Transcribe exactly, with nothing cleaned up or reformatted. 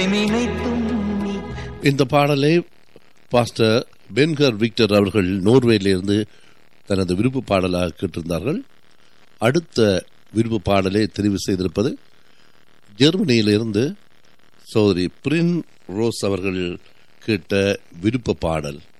இந்த பாடலை pastor பென்கர் Victor அவர்கள் நோர்வேயிலிருந்து தனது விருப்ப பாடலாக கேட்டிருந்தார்கள். அடுத்த விருப்ப பாடலை தெரிவு செய்திருப்பது ஜெர்மனியிலிருந்து சகோதரி பிரின் ரோஸ் அவர்கள் கேட்ட விருப்ப பாடல்.